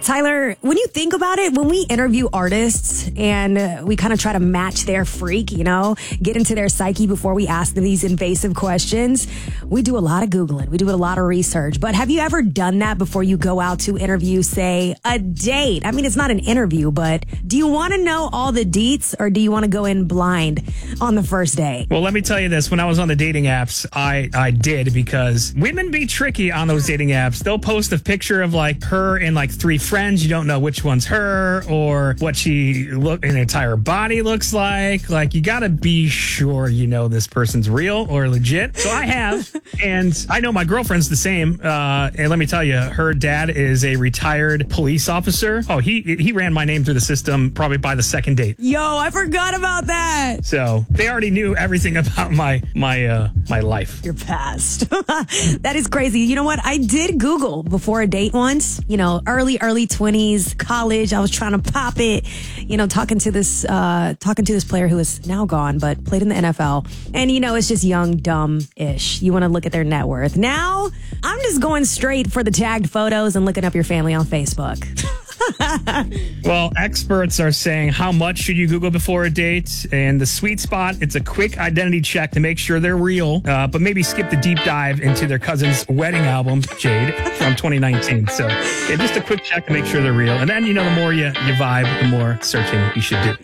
Tyler, when you think about it, when we interview artists and we kind of try to match their freak, get into their psyche before we ask them these invasive questions, we do a lot of Googling. We do a lot of research. But have you ever done that before you go out to interview, say, a date? I mean, it's not an interview, but do you want to know all the deets or do you want to go in blind on the first day? Well, let me tell you this. When I was on the dating apps, I did, because women be tricky on those dating apps. They'll post a picture of like her and like 3 friends. You don't know which one's her or what an entire body looks like. Like, you got to be sure this person's real or legit. So I have, and I know my girlfriend's the same. And let me tell you, her dad is a retired police officer. Oh, he ran my name through the system probably by the second date. Yo, I forgot about that. So they already knew everything about my life. Your past. That is crazy. You know what? I did Google before a date once, early 20s, college. I was trying to pop it, talking to this player who is now gone, but played in the NFL. And, it's just young, dumb-ish. You want to look at their net worth. Now, I'm just going straight for the tagged photos and looking up your family on Facebook. Well, experts are saying, how much should you Google before a date? And the sweet spot, it's a quick identity check to make sure they're real, but maybe skip the deep dive into their cousin's wedding album, Jade, from 2019. So just a quick check to make sure they're real. And then, the more you vibe, the more searching you should do.